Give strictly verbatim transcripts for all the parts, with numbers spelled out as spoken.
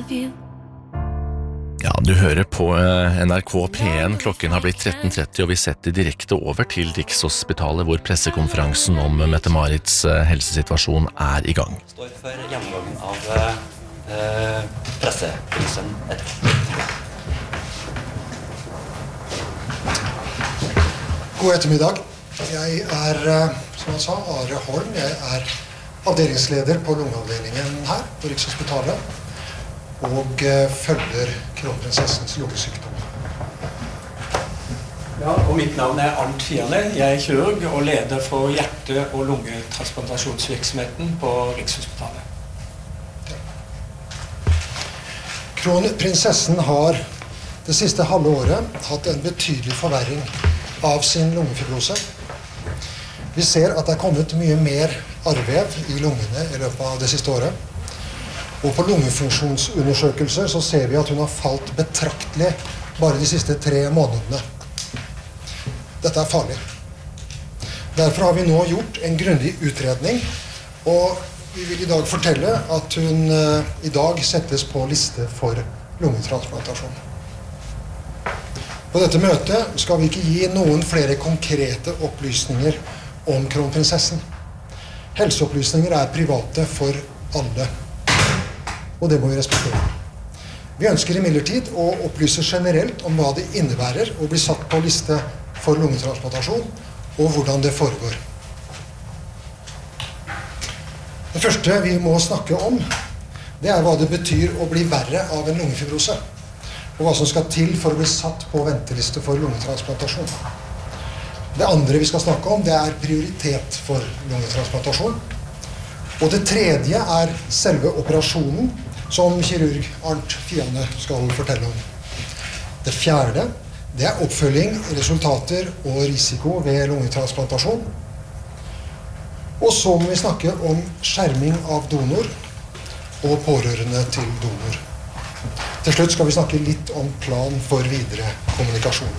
love you. Ja, du hører på N R K P en. Klokken har blitt tretten tretti, og vi setter direkte over til Rikshospitalet, hvor pressekonferansen om Mette-Marits helsesituasjon er i gang. Står for gjennomgangen av eh, pressekonferansen etter. God ettermiddag. Jeg er, som jeg sa, Are Holm. Jeg er avdelingsleder på lungeavdelingen her på Rikshospitalet. Og følger kronprinsessens lungesykdom. Ja, og mitt navn er Arnt Fiane. Jeg er kirurg og leder for hjerte- og lungetransplantasjonsvirksomheten på Rikshospitalet. Ja. Kronprinsessen har det siste halve året hatt en betydelig forverring av sin lungefibrose. Vi ser at det er kommet mye mer arrvev i lungene i løpet av det siste året. Og på lungefunksjonsundersøkelser så ser vi at hun har falt betraktelig bare de siste tre månedene. Dette er farlig. Derfor har vi nå gjort en grundig utredning, og vi vil i dag fortelle at hun uh, i dag settes på liste for lungetransplantasjon. På dette møtet skal vi ikke gi noen flere konkrete opplysninger om kronprinsessen. Helseopplysninger er private for alle. Og det må vi respektere. Vi ønsker imidlertid å opplyse generelt om hva det innebærer å bli satt på liste for lungetransplantasjon, og hvordan det foregår. Det første vi må snakke om, det er hva det betyr å bli verre av en lungefibrose, og hva som skal til for å bli satt på venteliste for lungetransplantasjon. Det andre vi skal snakke om, det er prioritet for lungetransplantasjon. Og det tredje er selve operasjonen, som kirurg Arnt Fiane skal fortelle om. Det fjerde, det er oppfølging, resultater og risiko ved lungetransplantasjon. Og så må vi snakke om skjerming av donor og pårørende til donor. Til slutt skal vi snakke litt om plan for videre kommunikasjon.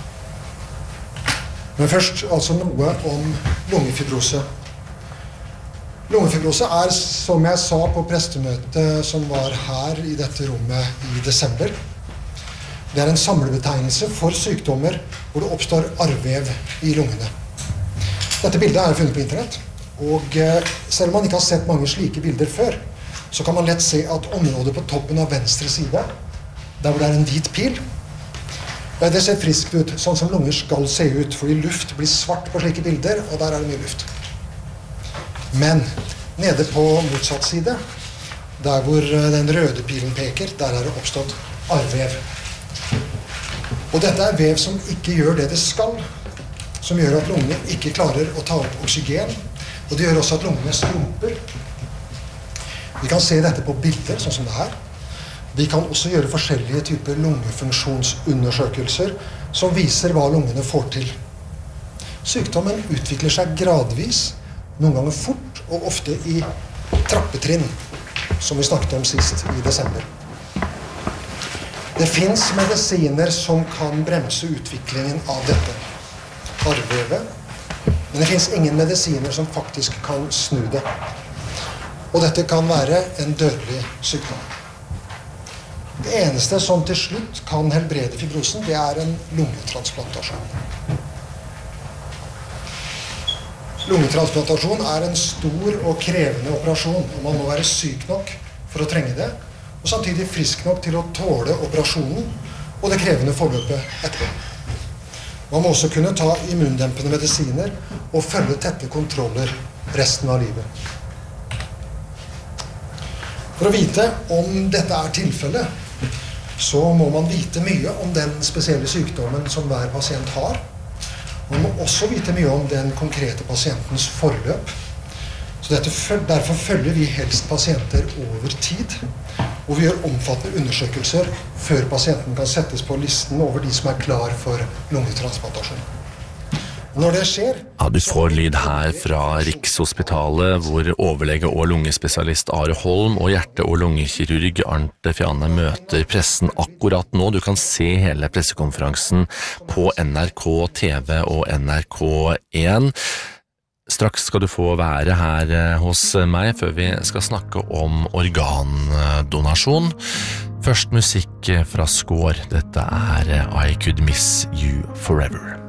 Men først altså noe om lungefibrose. Lungefibrose er, som jeg sa på pressemøtet som var her i dette rommet i desember, det er en samlebetegnelse for sykdommer hvor det oppstår arrvev i lungene. Dette bildet er funnet på internett, og selv om man ikke har sett mange slike bilder før, så kan man lett se at området på toppen av venstre side, der hvor det er en hvit pil, det ser friskt ut, sånn som lunger skal se ut, fordi luft blir svart på slike bilder, og der er det mye luft. Men nede på motsatt side, der hvor den røde pilen peker, der er det oppstått arrvev. Og dette er vev som ikke gjør det det skal, som gjør at lungene ikke klarer å ta opp oksygen, og det gjør også at lungene skrumper. Vi kan se dette på bilder, sånn som det her. Vi kan også gjøre forskjellige typer lungefunksjonsundersøkelser som viser hva lungene får til. Sykdommen utvikler seg gradvis, noen ganger fort og ofte i trappetrinn, som vi snakket om sist i desember. Det finnes medisiner som kan bremse utviklingen av dette arrvevet, men det finnes ingen medisiner som faktisk kan snu det. Og dette kan være en dødelig sykdom. Det eneste som til slutt kan helbrede fibrosen, det er en lungetransplantasjon. Lungetransplantasjon er en stor og krevende operasjon, og man må være syk nok for å trenge det, og samtidig frisk nok til å tåle operasjonen og det krevende forløpet etterpå. Man må også kunne ta immundempende medisiner og følge tette kontroller resten av livet. For å vite om dette er tilfellet, så må man vite mye om den spesielle sykdommen som hver pasient har. Man må også vite mye om den konkrete pasientens forløp. Så dette, derfor følger vi helst pasienter over tid, og vi gjør omfattende undersøkelser før pasienten kan settes på listen over de som er klar for lungetransplantasjon. Når det skjer... Ja, du får lyd her fra Rikshospitalet, hvor overlege og lungespesialist Are Holm og hjerte- og lungekirurg Arnt Fiane møter pressen akkurat nå. Du kan se hele pressekonferansen på N R K T V og N R K en. Straks skal du få være her hos meg før vi skal snakke om organdonasjon. Først musikk fra Score. Dette er I Could Miss You Forever.